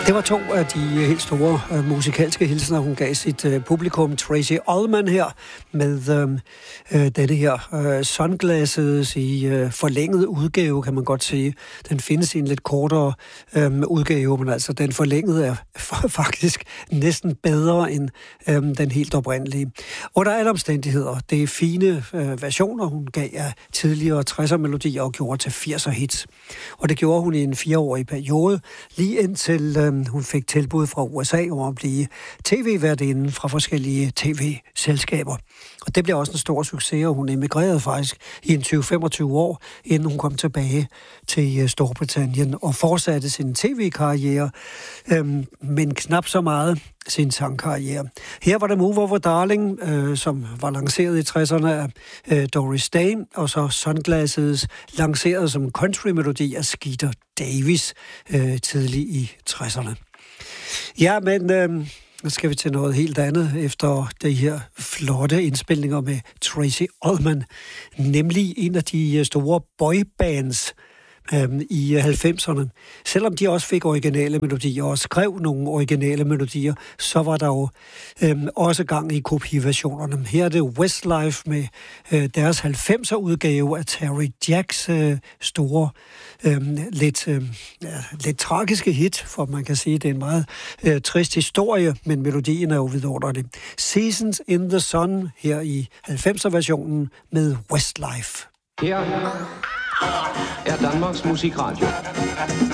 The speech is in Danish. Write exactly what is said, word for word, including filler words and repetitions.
Det var to af de helt store uh, musikalske hilsener, hun gav sit uh, publikum. Tracey Ullman her med um, uh, denne her uh, Sunglasses i uh, forlænget udgave, kan man godt sige. Den findes i en lidt kortere um, udgave, men altså den forlængede er faktisk næsten bedre end um, den helt oprindelige. Under alle omstændigheder, det er fine uh, versioner, hun gav af tidligere tresser-melodier og gjorde til firser hits. Og det gjorde hun i en fireårig periode, lige indtil um, hun fik tilbud fra U S A om at blive tv-værtinde fra forskellige tv-selskaber. Og det blev også en stor succes, og hun emigrerede faktisk i en tyve til femogtyve år, inden hun kom tilbage til Storbritannien og fortsatte sin tv-karriere, øhm, men knap så meget sin sangkarriere. Her var det Move Over Darling, øh, som var lanceret i tresserne af øh, Doris Day, og så Sunglasses lanceret som country-melodi af Skeeter Davis øh, tidligt i tresserne. Ja, men øh, nu skal vi til noget helt andet efter de her flotte indspilninger med Tracey Ullman, nemlig en af de store boybands Øhm, i halvfemserne. Selvom de også fik originale melodier og skrev nogle originale melodier, så var der jo øhm, også gang i kopiversionerne. Her er det Westlife med øh, deres halvfemser udgave af Terry Jacks øh, store, øh, lidt, øh, ja, lidt tragiske hit, for man kan sige, det er en meget øh, trist historie, men melodien er jo vidunderlig. Seasons in the Sun her i halvfemser-versionen med Westlife. Her er Danmarks Musikradio.